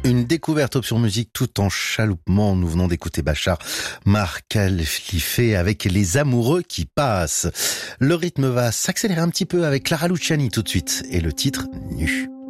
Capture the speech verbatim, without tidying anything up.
Une découverte Option Musique tout en chaloupement. Nous venons d'écouter Bachar Mar Khalife avec Les Amoureux qui passent. Le rythme va s'accélérer un petit peu avec Clara Luciani tout de suite et le titre Nu.